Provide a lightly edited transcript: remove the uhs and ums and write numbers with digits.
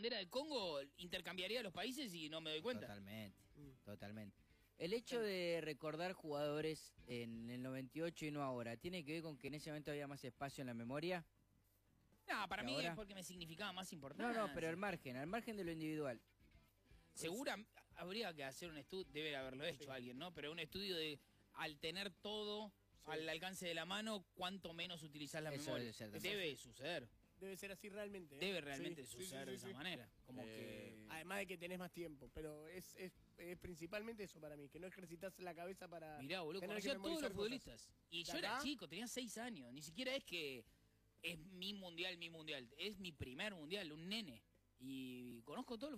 bandera del Congo, intercambiaría los países y no me doy cuenta. Totalmente, totalmente. El hecho de recordar jugadores en el 98 y no ahora, ¿tiene que ver con que en ese momento había más espacio en la memoria? No, para ¿Y mí ahora? es porque me significaba más importante. No, pero al margen de lo individual. Segura, habría que hacer un estudio, debe haberlo hecho alguien, ¿no? Pero un estudio de, al tener todo al alcance de la mano, cuánto menos utilizar la Eso memoria. debe ser Debe suceder. Debe ser así realmente. Debe realmente Sí, suceder de esa sí. manera. Como que... Además de que tenés más tiempo, pero es principalmente eso para mí, que no ejercitas la cabeza para... Mirá, boludo, tener que conocía a todos memorizar los futbolistas. cosas. Y yo ¿Verdad? era chico, tenía 6 años. Ni siquiera es que es mi mundial. Es mi primer mundial, un nene. Y conozco todos los